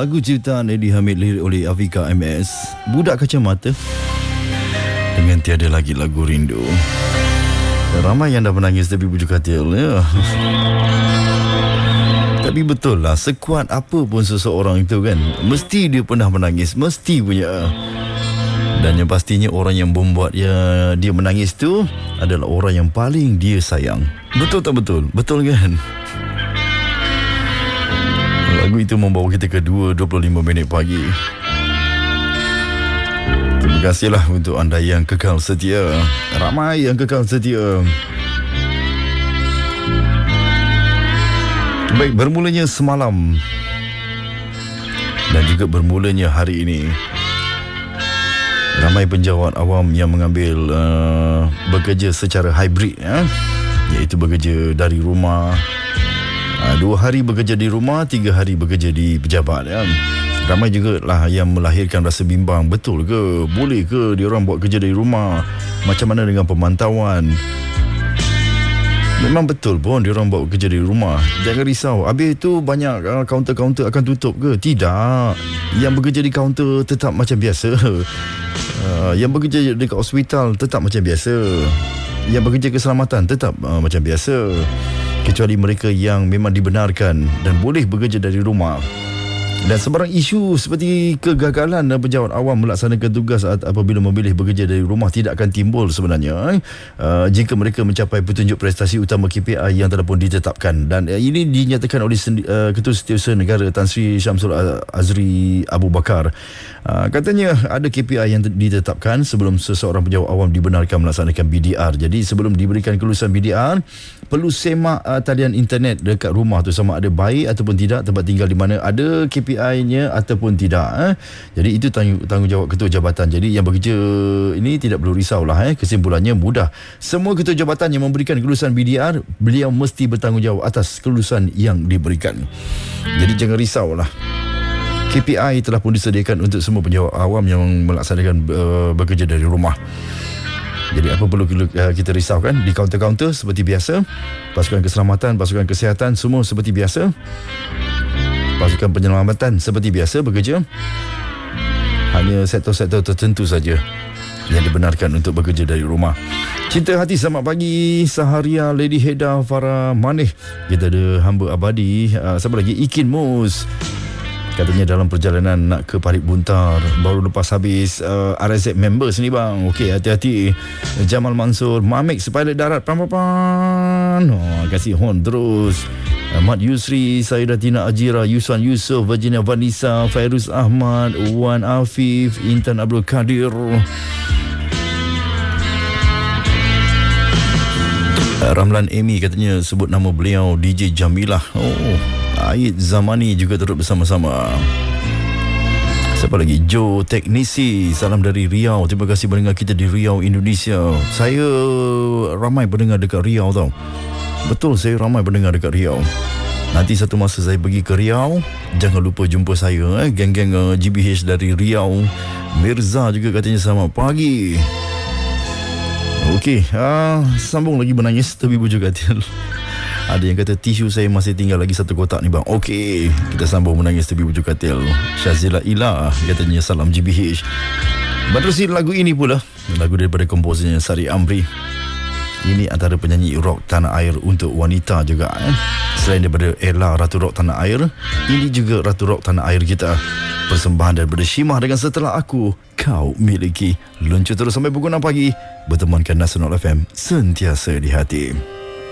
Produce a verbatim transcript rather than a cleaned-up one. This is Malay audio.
lagu ciptaan Eddie Hamid, lirik oleh Afika M S, Budak Kacamata, dengan Tiada Lagi Lagu Rindu. Ramai yang dah menangis tapi bujuk hati ya. Tapi betul lah, sekuat apa pun seseorang itu kan, mesti dia pernah menangis, mesti punya. Dan yang pastinya orang yang membuat dia, dia menangis tu adalah orang yang paling dia sayang. Betul tak betul? Betul kan? Lagu itu membawa kita ke dua dua puluh lima minit pagi. Terima kasihlah untuk anda yang kekal setia. Ramai yang kekal setia. Baik, bermulanya semalam dan juga bermulanya hari ini, ramai penjawat awam yang mengambil uh, bekerja secara hybrid ya, iaitu bekerja dari rumah, uh, dua hari bekerja di rumah, tiga hari bekerja di pejabat ya. Ramai juga lah yang melahirkan rasa bimbang, betul ke? Boleh ke diorang buat kerja dari rumah? Macam mana dengan pemantauan? Memang betul pun diorang buat kerja dari rumah. Jangan risau. Habis itu banyak uh, kaunter-kaunter akan tutup ke? Tidak. Yang bekerja di kaunter tetap macam biasa. Uh, yang bekerja dekat hospital tetap macam biasa. Yang bekerja keselamatan tetap uh, macam biasa. Kecuali mereka yang memang dibenarkan dan boleh bekerja dari rumah. Dan sebarang isu seperti kegagalan pejabat awam melaksanakan tugas apabila memilih bekerja dari rumah tidak akan timbul sebenarnya uh, jika mereka mencapai petunjuk prestasi utama K P I yang telah pun ditetapkan. Dan uh, ini dinyatakan oleh sendi, uh, Ketua Setiausaha Negara Tan Sri Syamsul Azri Abu Bakar. Uh, katanya ada K P I yang ditetapkan sebelum seseorang pejabat awam dibenarkan melaksanakan B D R. Jadi sebelum diberikan kelulusan B D R, perlu semak uh, talian internet dekat rumah tu sama ada baik ataupun tidak, tempat tinggal di mana, ada K P I-nya ataupun tidak. Eh. Jadi itu tanggung, tanggungjawab ketua jabatan. Jadi yang bekerja ini tidak perlu risaulah. Eh. Kesimpulannya mudah. Semua ketua jabatan yang memberikan kelulusan B D R, beliau mesti bertanggungjawab atas kelulusan yang diberikan. Jadi jangan risaulah. K P I telah pun disediakan untuk semua penjawat awam yang melaksanakan uh, bekerja dari rumah. Jadi apa perlu kita risaukan? Di kaunter-kaunter seperti biasa, pasukan keselamatan, pasukan kesihatan semua seperti biasa, pasukan penyelamatan seperti biasa bekerja. Hanya sektor-sektor tertentu saja yang dibenarkan untuk bekerja dari rumah. Cinta Hati, selamat pagi Saharia, Lady Heda, Farah Maneh. Kita ada hamba abadi, uh, siapa lagi? Ikin Mus. Katanya dalam perjalanan nak ke Parit Buntar, baru lepas habis uh, R S Z members ni bang. Okey, hati-hati. Jamal Mansur, Mamek sepilot darat, pan-pan. Oh, kasih horn terus. Ahmad Yusri, Sayyidatina Ajira, Yusan Yusof, Virginia Vanessa, Fairuz Ahmad, Wan Afif, Intan Abdul Kadir. Ramlan Amy katanya sebut nama beliau D J Jamilah. Oh, Aid Zamani juga turut bersama-sama. Siapa lagi? Joe Teknisi, salam dari Riau. Terima kasih mendengar kita di Riau, Indonesia. Saya ramai pendengar dekat Riau tau. Betul, saya ramai pendengar dekat Riau. Nanti satu masa saya pergi ke Riau, jangan lupa jumpa saya eh. Geng-geng uh, G B H dari Riau. Mirza juga katanya selamat pagi. Okey, uh, sambung lagi menangis tapi bujuk hati. Ada yang kata tisu saya masih tinggal lagi satu kotak ni bang. Okey, kita sambung menangis tepi bujuk katil. Syazila Ilah katanya salam G B H. Menerusi lagu ini pula, lagu daripada komposernya Sari Amri. Ini antara penyanyi rock tanah air untuk wanita juga eh. Selain daripada Ella Ratu Rock Tanah Air, ini juga Ratu Rock Tanah Air kita. Persembahan daripada Shimah dengan Setelah Aku Kau Miliki. Luncur terus sampai pukul enam pagi. Bertemankan Nasional F M, sentiasa di hati.